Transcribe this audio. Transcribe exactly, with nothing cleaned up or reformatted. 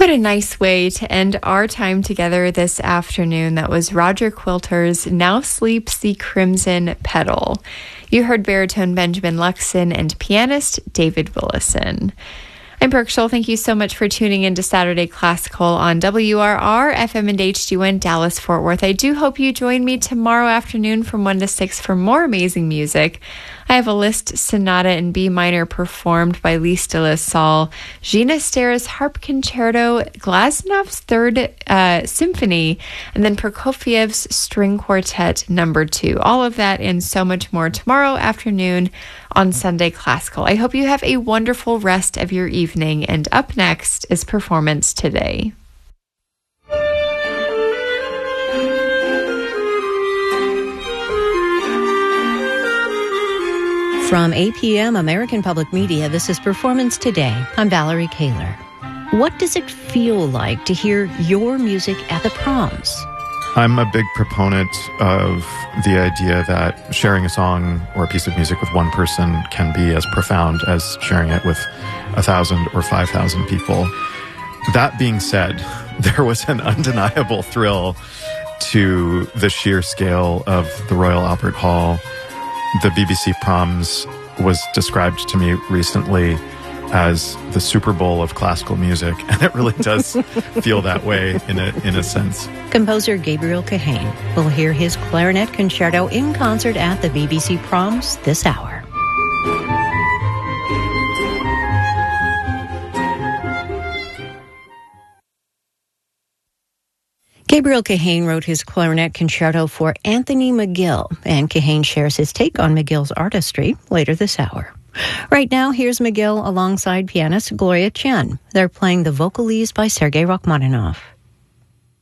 What a nice way to end our time together this afternoon. That was Roger Quilter's Now Sleeps the Crimson Petal. You heard baritone Benjamin Luxon and pianist David Willison. I'm Brooke Scholl. Thank you so much for tuning in to Saturday Classical on W R R, F M and H D one, Dallas, Fort Worth. I do hope you join me tomorrow afternoon from one to six for more amazing music. I have a Liszt Sonata in B minor performed by Liszt de la Salle, Gina Stara's Harp Concerto, Glaznov's Third uh, Symphony, and then Prokofiev's String Quartet number two. All of that and so much more tomorrow afternoon on Sunday Classical. I hope you have a wonderful rest of your evening, and up next is Performance Today. From A P M American Public Media, this is Performance Today. I'm Valerie Kaler. What does it feel like to hear your music at the proms? I'm a big proponent of the idea that sharing a song or a piece of music with one person can be as profound as sharing it with a thousand or five thousand people. That being said, there was an undeniable thrill to the sheer scale of the Royal Albert Hall. The B B C Proms was described to me recently as the Super Bowl of classical music, and it really does feel that way in a in a sense. Composer Gabriel Kahane will hear his clarinet concerto in concert at the B B C Proms this hour. Gabriel Kahane wrote his clarinet concerto for Anthony McGill, and Kahane shares his take on McGill's artistry later this hour. Right now, here's McGill alongside pianist Gloria Chen. They're playing the Vocalese by Sergei Rachmaninoff.